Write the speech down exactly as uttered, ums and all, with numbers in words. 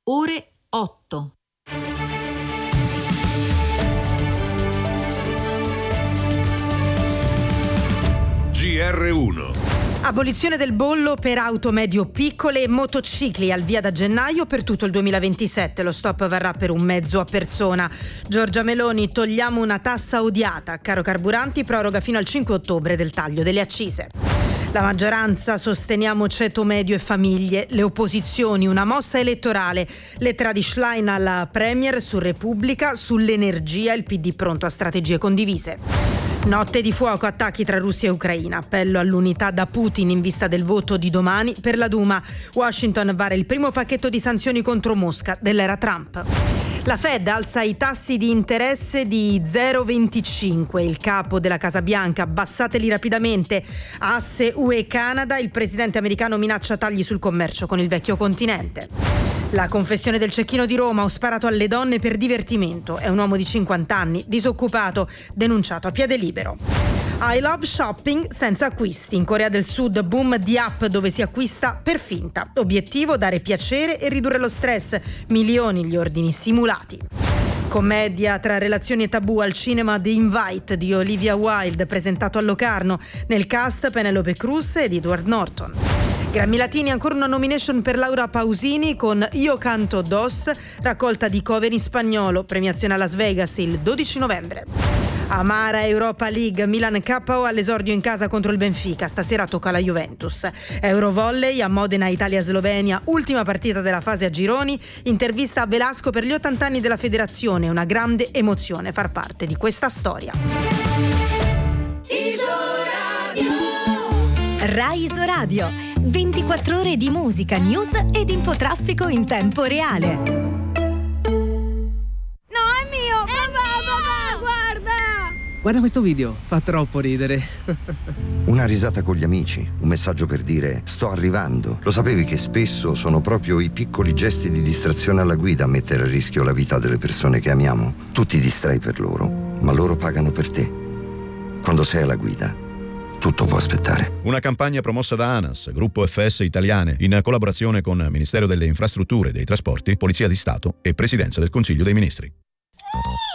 ore otto. G R uno. Abolizione del bollo per auto medio-piccole e motocicli al via da gennaio per tutto il duemilaventisette. Lo stop varrà per un mezzo a persona. Giorgia Meloni: togliamo una tassa odiata. Caro carburanti, proroga fino al cinque ottobre del taglio delle accise. La maggioranza: sosteniamo ceto medio e famiglie. Le opposizioni: una mossa elettorale. Lettera di Schlein alla Premier su Repubblica. Sull'energia il P D pronto a strategie condivise. Notte di fuoco, attacchi tra Russia e Ucraina. Appello all'unità da Putin in vista del voto di domani per la Duma. Washington vara il primo pacchetto di sanzioni contro Mosca dell'era Trump. La Fed alza i tassi di interesse di zero virgola venticinque. Il capo della Casa Bianca: abbassateli rapidamente. Asse U E-Canada, il presidente americano minaccia tagli sul commercio con il vecchio continente. La confessione del cecchino di Roma: ho sparato alle donne per divertimento. È un uomo di cinquanta anni, disoccupato, denunciato a piede libero. I love shopping senza acquisti. In Corea del Sud boom di app dove si acquista per finta. Obiettivo: dare piacere e ridurre lo stress. Milioni gli ordini simulati. Commedia tra relazioni e tabù al cinema, The Invite di Olivia Wilde, presentato a Locarno. Nel cast Penelope Cruz ed Edward Norton. Grammy Latini: ancora una nomination per Laura Pausini con Io canto Dos, raccolta di cover in spagnolo, premiazione a Las Vegas il dodici novembre. Amara Europa League, Milan K O all'esordio in casa contro il Benfica, stasera tocca la Juventus. Eurovolley a Modena, Italia-Slovenia, ultima partita della fase a gironi, intervista a Velasco per gli ottanta anni della federazione, una grande emozione far parte di questa storia. Rai Isoradio, ventiquattro ore di musica, news ed infotraffico in tempo reale. No, è mio! Papà, papà, guarda! Guarda questo video, fa troppo ridere. Una risata con gli amici, un messaggio per dire sto arrivando. Lo sapevi che spesso sono proprio i piccoli gesti di distrazione alla guida a mettere a rischio la vita delle persone che amiamo? Tu ti distrai per loro, ma loro pagano per te. Quando sei alla guida, tutto può aspettare. Una campagna promossa da ANAS, Gruppo F S Italiane, in collaborazione con Ministero delle Infrastrutture e dei Trasporti, Polizia di Stato e Presidenza del Consiglio dei Ministri.